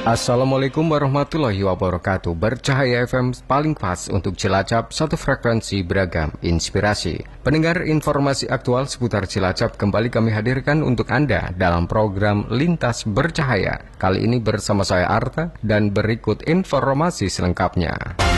Assalamualaikum warahmatullahi wabarakatuh. Bercahaya FM paling pas untuk Cilacap, satu frekuensi beragam inspirasi. Pendengar, informasi aktual seputar Cilacap kembali kami hadirkan untuk Anda dalam program Lintas Bercahaya. Kali ini bersama saya Arta dan berikut informasi selengkapnya.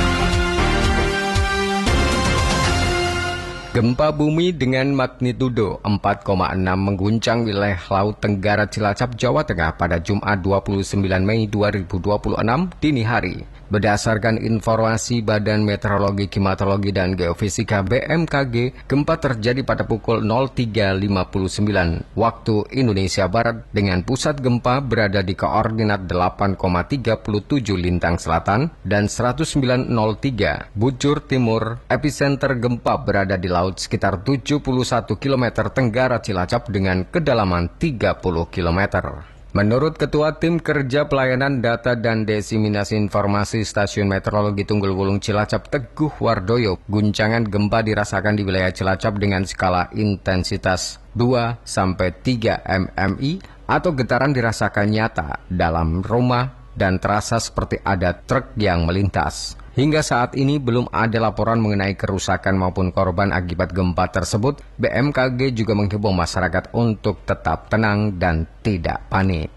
Gempa bumi dengan magnitudo 4,6 mengguncang wilayah Laut Tenggara Cilacap, Jawa Tengah pada Jumat 29 Mei 2026 dini hari. Berdasarkan informasi Badan Meteorologi, Klimatologi, dan Geofisika BMKG, gempa terjadi pada pukul 03.59 waktu Indonesia Barat dengan pusat gempa berada di koordinat 8,37 lintang selatan dan 1903 bujur timur. Epicenter gempa berada di laut sekitar 71 km tenggara Cilacap dengan kedalaman 30 km. Menurut Ketua Tim Kerja Pelayanan Data dan Diseminasi Informasi Stasiun Meteorologi Tunggul Wulung Cilacap, Teguh Wardoyo, guncangan gempa dirasakan di wilayah Cilacap dengan skala intensitas 2-3 mmi atau getaran dirasakan nyata dalam rumah dan terasa seperti ada truk yang melintas. Hingga saat ini belum ada laporan mengenai kerusakan maupun korban akibat gempa tersebut. BMKG juga menghimbau masyarakat untuk tetap tenang dan tidak panik.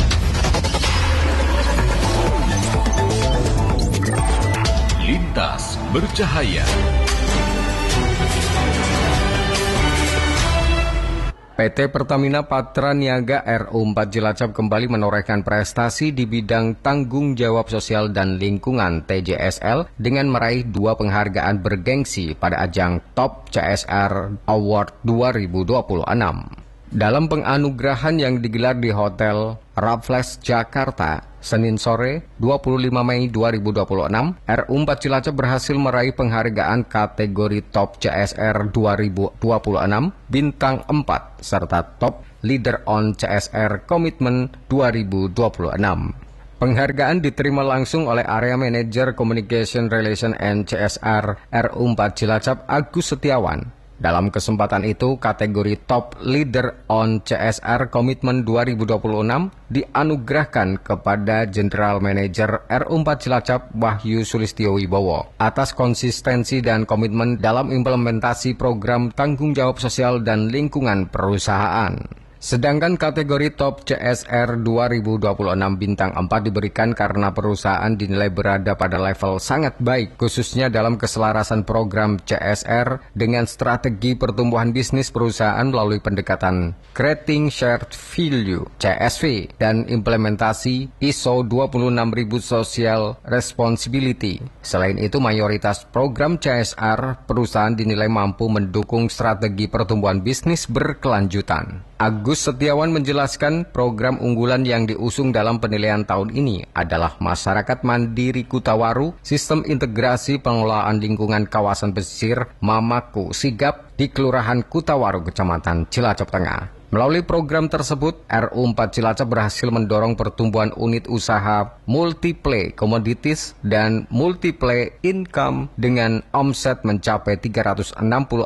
Lintas Bercahaya. PT Pertamina Patra Niaga RU4 Cilacap kembali menorehkan prestasi di bidang tanggung jawab sosial dan lingkungan TJSL dengan meraih 2 penghargaan bergengsi pada ajang Top CSR Award 2026. Dalam penganugerahan yang digelar di Hotel Raffles Jakarta, Senin sore 25 Mei 2026, RU4 Cilacap berhasil meraih penghargaan kategori Top CSR 2026 Bintang 4 serta Top Leader on CSR Commitment 2026. Penghargaan diterima langsung oleh Area Manager Communication Relation and CSR RU4 Cilacap Agus Setiawan. Dalam kesempatan itu, kategori Top Leader on CSR Commitment 2026 dianugerahkan kepada General Manager RU4 Cilacap Wahyu Sulistyo Wibowo atas konsistensi dan komitmen dalam implementasi program tanggung jawab sosial dan lingkungan perusahaan. Sedangkan kategori Top CSR 2026 Bintang 4 diberikan karena perusahaan dinilai berada pada level sangat baik, khususnya dalam keselarasan program CSR dengan strategi pertumbuhan bisnis perusahaan melalui pendekatan Creating Shared Value (CSV) dan implementasi ISO 26000 Social Responsibility. Selain itu, mayoritas program CSR perusahaan dinilai mampu mendukung strategi pertumbuhan bisnis berkelanjutan. Agus Setiawan menjelaskan program unggulan yang diusung dalam penilaian tahun ini adalah Masyarakat Mandiri Kutawaru, Sistem Integrasi Pengelolaan Lingkungan Kawasan Pesisir Mamaku Sigap di Kelurahan Kutawaru, Kecamatan Cilacap Tengah. Melalui program tersebut, RU4 Cilacap berhasil mendorong pertumbuhan unit usaha multiplay commodities dan multiplay income dengan omset mencapai 366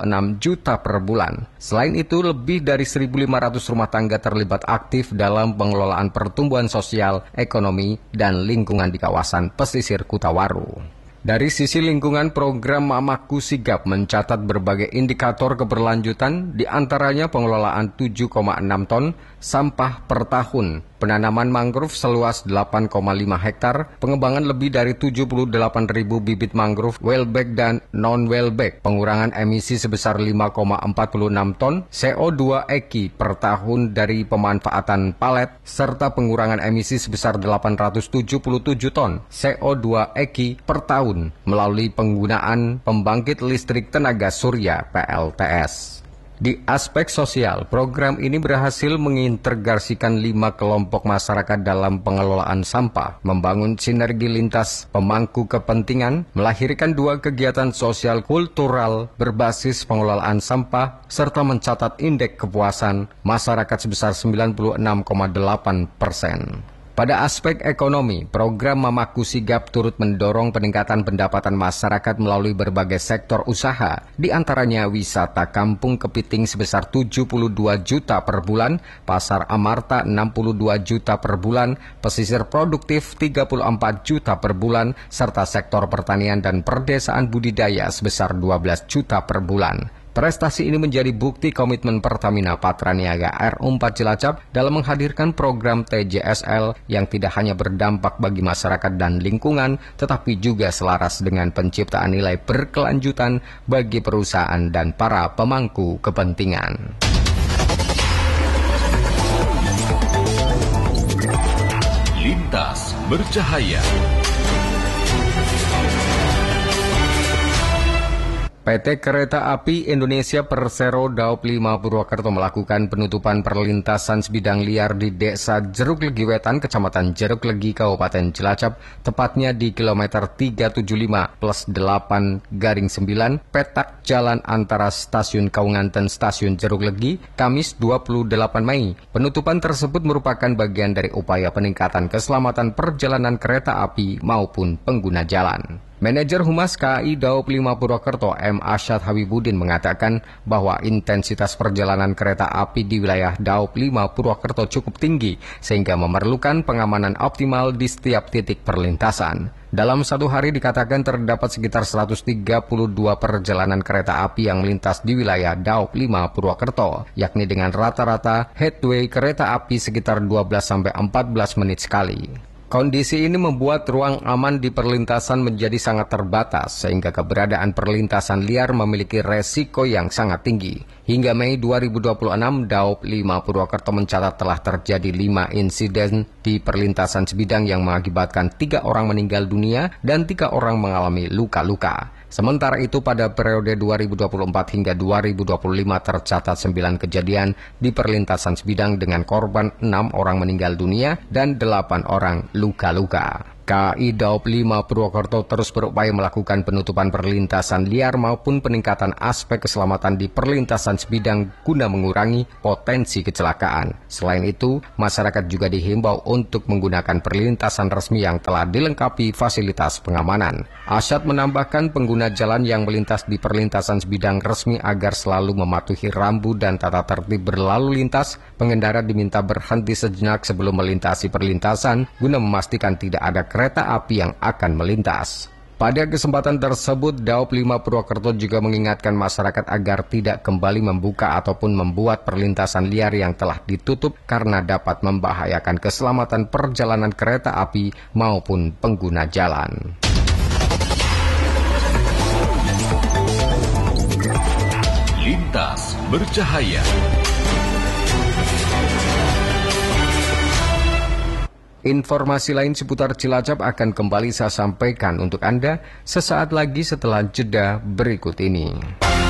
juta per bulan. Selain itu, lebih dari 1.500 rumah tangga terlibat aktif dalam pengelolaan pertumbuhan sosial, ekonomi, dan lingkungan di kawasan pesisir Kutawaru. Dari sisi lingkungan, program Mamaku Sigap mencatat berbagai indikator keberlanjutan, diantaranya pengelolaan 7,6 ton sampah per tahun, penanaman mangrove seluas 8,5 hektar, pengembangan lebih dari 78.000 bibit mangrove wellback dan non-wellback, pengurangan emisi sebesar 5,46 ton CO2 eki per tahun dari pemanfaatan palet, serta pengurangan emisi sebesar 877 ton CO2 eki per tahun melalui penggunaan pembangkit listrik tenaga surya PLTS. Di aspek sosial, program ini berhasil mengintegrasikan 5 kelompok masyarakat dalam pengelolaan sampah, membangun sinergi lintas pemangku kepentingan, melahirkan 2 kegiatan sosial kultural berbasis pengelolaan sampah, serta mencatat indeks kepuasan masyarakat sebesar 96,8%. Pada aspek ekonomi, program Mamaku Sigap turut mendorong peningkatan pendapatan masyarakat melalui berbagai sektor usaha, di antaranya wisata Kampung Kepiting sebesar 72 juta per bulan, Pasar Amarta 62 juta per bulan, pesisir produktif 34 juta per bulan, serta sektor pertanian dan perdesaan budidaya sebesar 12 juta per bulan. Prestasi ini menjadi bukti komitmen Pertamina Patraniaga RU4 Cilacap dalam menghadirkan program TJSL yang tidak hanya berdampak bagi masyarakat dan lingkungan, tetapi juga selaras dengan penciptaan nilai berkelanjutan bagi perusahaan dan para pemangku kepentingan. Lintas Bercahaya. PT Kereta Api Indonesia Persero Daop 5 Purwokerto melakukan penutupan perlintasan sebidang liar di Desa Jeruk Legi Wetan, Kecamatan Jeruk Legi, Kabupaten Cilacap, tepatnya di kilometer 375+8/9 petak jalan antara Stasiun Kaungan dan Stasiun Jeruk Legi, Kamis 28 Mei. Penutupan tersebut merupakan bagian dari upaya peningkatan keselamatan perjalanan kereta api maupun pengguna jalan. Manajer Humas KAI Daop 5 Purwokerto M. Asyad Habibudin mengatakan bahwa intensitas perjalanan kereta api di wilayah Daop 5 Purwokerto cukup tinggi sehingga memerlukan pengamanan optimal di setiap titik perlintasan. Dalam satu hari dikatakan terdapat sekitar 132 perjalanan kereta api yang melintas di wilayah Daop 5 Purwokerto, yakni dengan rata-rata headway kereta api sekitar 12-14 menit sekali. Kondisi ini membuat ruang aman di perlintasan menjadi sangat terbatas, sehingga keberadaan perlintasan liar memiliki resiko yang sangat tinggi. Hingga Mei 2026, Daop 5 Purwokerto mencatat telah terjadi 5 insiden di perlintasan sebidang yang mengakibatkan 3 orang meninggal dunia dan 3 orang mengalami luka-luka. Sementara itu pada periode 2024 hingga 2025 tercatat 9 kejadian di perlintasan sebidang dengan korban 6 orang meninggal dunia dan 8 orang luka-luka. KAI Daop 5 Purwokerto terus berupaya melakukan penutupan perlintasan liar maupun peningkatan aspek keselamatan di perlintasan sebidang guna mengurangi potensi kecelakaan. Selain itu, masyarakat juga dihimbau untuk menggunakan perlintasan resmi yang telah dilengkapi fasilitas pengamanan. Asyad menambahkan pengguna jalan yang melintas di perlintasan sebidang resmi agar selalu mematuhi rambu dan tata tertib berlalu lintas. Pengendara diminta berhenti sejenak sebelum melintasi perlintasan guna memastikan tidak ada kereta api yang akan melintas. Pada kesempatan tersebut, Daop 5 Purwokerto juga mengingatkan masyarakat agar tidak kembali membuka ataupun membuat perlintasan liar yang telah ditutup karena dapat membahayakan keselamatan perjalanan kereta api maupun pengguna jalan. Lintas Bercahaya. Informasi lain seputar Cilacap akan kembali saya sampaikan untuk Anda sesaat lagi setelah jeda berikut ini.